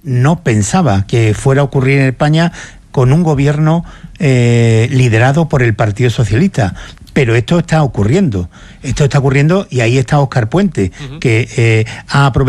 no pensaba que fuera a ocurrir en España con un gobierno liderado por el Partido Socialista. Pero esto está ocurriendo y ahí está Óscar Puente, que ha aprovechado